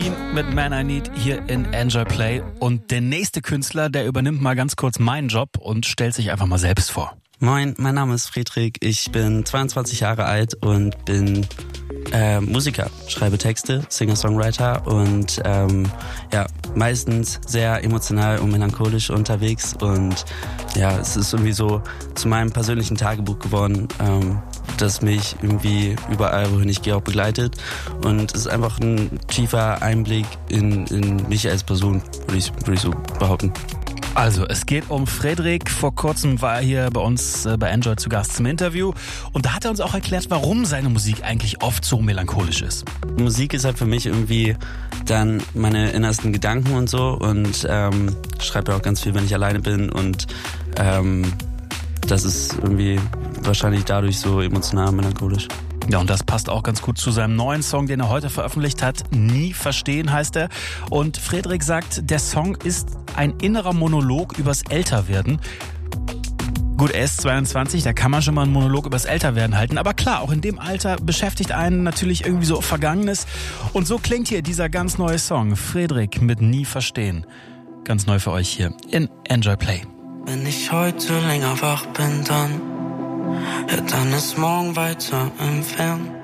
Mit Man I Need hier in Enjoy Play. Und der nächste Künstler, der übernimmt mal ganz kurz meinen Job und stellt sich einfach mal selbst vor. Moin, mein Name ist Friedrich, ich bin 22 Jahre alt und bin Musiker, schreibe Texte, Singer-Songwriter und meistens sehr emotional und melancholisch unterwegs und ja, es ist irgendwie so zu meinem persönlichen Tagebuch geworden, das mich irgendwie überall, wohin ich gehe, auch begleitet und es ist einfach ein tiefer Einblick in mich als Person, würde ich so behaupten. Also, es geht um Friedrich. Vor kurzem war er hier bei uns bei Enjoy zu Gast zum Interview. Und da hat er uns auch erklärt, warum seine Musik eigentlich oft so melancholisch ist. Musik ist halt für mich irgendwie dann meine innersten Gedanken und so. Und schreibe ja auch ganz viel, wenn ich alleine bin. Und das ist irgendwie wahrscheinlich dadurch so emotional melancholisch. Ja, und das passt auch ganz gut zu seinem neuen Song, den er heute veröffentlicht hat. Nie verstehen heißt er. Und Friedrich sagt, der Song ist ein innerer Monolog übers Älterwerden. Gut, er ist 22, da kann man schon mal einen Monolog übers Älterwerden halten. Aber klar, auch in dem Alter beschäftigt einen natürlich irgendwie so Vergangenes. Und so klingt hier dieser ganz neue Song. Friedrich mit Nie verstehen. Ganz neu für euch hier in Enjoy Play. Wenn ich heute länger wach bin, dann ist morgen weiter entfernt.